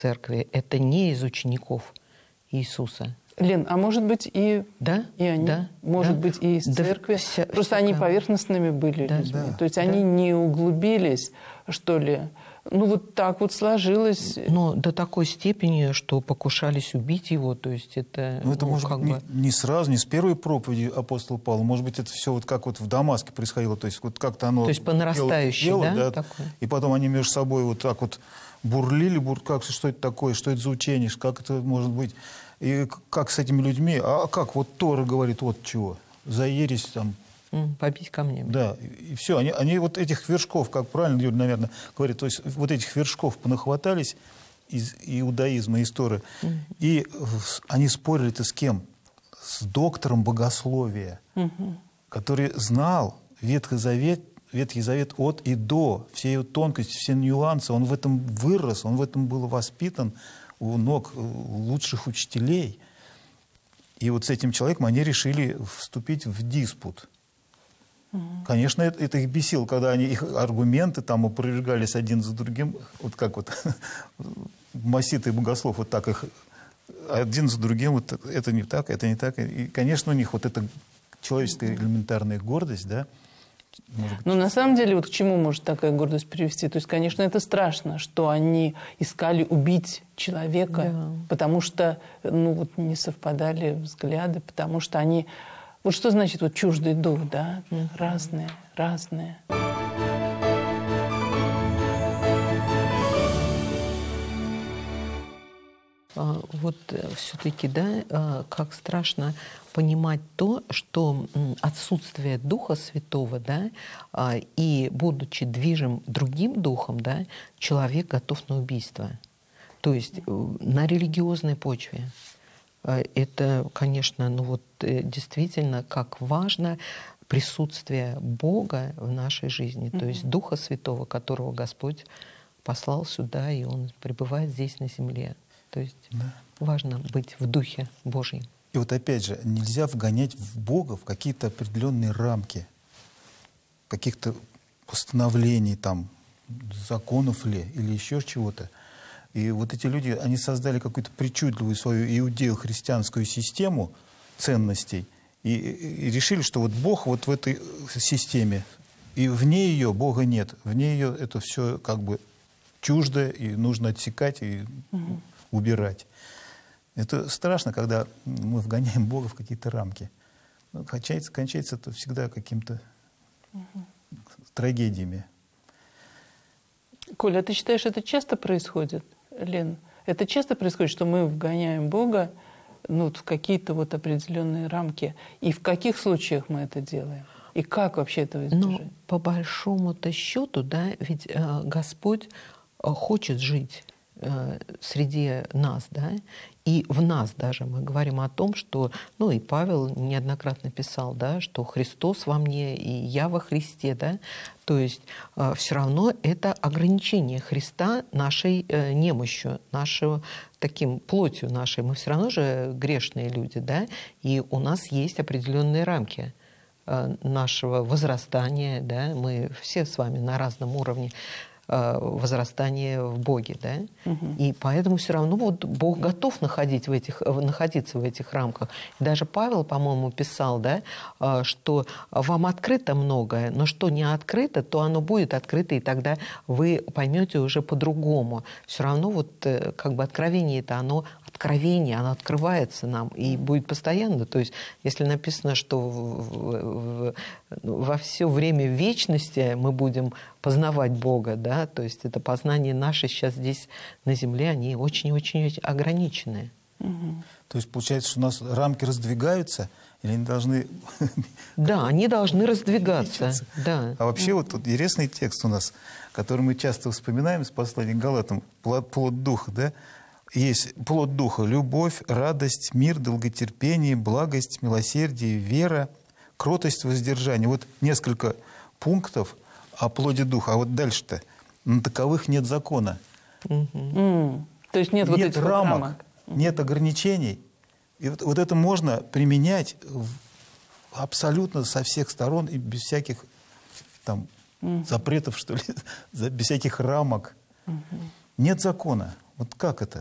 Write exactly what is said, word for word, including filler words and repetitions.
церкви – это не из учеников Иисуса. Лен, а может быть и, да? и они, да? может да? быть и из да, церкви. вся, Просто вся они правда. поверхностными были да, людьми. Да, То есть да. они не углубились, что ли. Ну вот так вот сложилось. Но до такой степени, что покушались убить его. То есть это, ну, это ну, может как быть бы... не, не сразу, не с первой проповеди апостола Павла. Может быть, это все вот как вот в Дамаске происходило. То есть вот как-то оно... То есть по нарастающей, дело, да? да? И потом они между собой вот так вот бурлили, бур... как, что это такое, что это за учение, как это может быть... И как с этими людьми, а как вот Тора говорит, вот чего, за ересь там... Mm, побить камнями. Да, и, и все, они, они вот этих вершков, как правильно Юрий, наверное, говорит, то есть вот этих вершков понахватались из иудаизма, из Торы, mm-hmm. и они спорили-то с кем? С доктором богословия, mm-hmm. который знал Ветхий Завет, Ветхий Завет от и до, все его тонкости, все нюансы, он в этом вырос, он в этом был воспитан, у ног лучших учителей. И вот с этим человеком они решили вступить в диспут. Mm-hmm. Конечно, это, это их бесило, когда они, их аргументы там опровергались один за другим, вот как вот масситы богослов, вот так их один за другим, вот это не так, это не так. И, конечно, у них вот эта человеческая элементарная гордость, да. Ну, на самом деле, вот к чему может такая гордость привести? То есть, конечно, это страшно, что они искали убить человека, да. потому что, ну, вот не совпадали взгляды, потому что они... Вот что значит вот чуждый дух, да? Mm-hmm. Разные, разные. Вот все-таки, да, как страшно понимать то, что отсутствие Духа Святого, да, и будучи движим другим духом, да, человек готов на убийство. То есть на религиозной почве. Это, конечно, ну вот действительно, как важно присутствие Бога в нашей жизни, mm-hmm. то есть Духа Святого, которого Господь послал сюда, и Он пребывает здесь на земле. То есть да. важно быть в Духе Божьем. И вот опять же, нельзя вгонять в Бога в какие-то определенные рамки, каких-то постановлений, там, законов ли, или еще чего-то. И вот эти люди, они создали какую-то причудливую свою иудео-христианскую систему ценностей и, и решили, что вот Бог вот в этой системе, и вне ее Бога нет, вне ее это все как бы чуждо, и нужно отсекать и угу. убирать. Это страшно, когда мы вгоняем Бога в какие-то рамки. Кончается, кончается это всегда какими-то угу. трагедиями. Коля, а ты считаешь, это часто происходит, Лен? Это часто происходит, что мы вгоняем Бога ну, в какие-то вот определенные рамки? И в каких случаях мы это делаем? И как вообще этого избежать? Ну, по большому-то счету, да, ведь э, Господь э, хочет жить э, среди нас, да, и в нас даже мы говорим о том, что, ну и Павел неоднократно писал, да, что Христос во мне и я во Христе, да, то есть э, все равно это ограничение Христа нашей э, немощью, нашего таким плотью нашей. Мы все равно же грешные люди, да, и у нас есть определенные рамки э, нашего возрастания, да, мы все с вами на разном уровне возрастание в Боге, да? Угу. И поэтому все равно вот Бог готов находить в этих, находиться в этих рамках. И даже Павел, по-моему, писал, да, что вам открыто многое, но что не открыто, то оно будет открыто, и тогда вы поймете уже по-другому. Все равно вот как бы откровение-то, оно откровение, оно открывается нам и будет постоянно. То есть если написано, что в, в, в, во все время вечности мы будем познавать Бога, да, то есть это познание наше сейчас здесь на земле, они очень-очень ограниченные. Угу. То есть получается, что у нас рамки раздвигаются, или они должны... Да, они должны раздвигаться. Да. А вообще вот тут интересный текст у нас, который мы часто вспоминаем из послания к Галатам, плод, плод духа, да? Есть плод духа: любовь, радость, мир, долготерпение, благость, милосердие, вера, кротость, воздержание. Вот несколько пунктов о плоде духа. А вот дальше-то на таковых нет закона. Угу. Mm. То есть нет, нет вот этих рамок, рамок, нет ограничений. И вот, вот это можно применять в, абсолютно со всех сторон и без всяких там mm. запретов, что ли, без всяких рамок. Mm-hmm. Нет закона. Вот как это?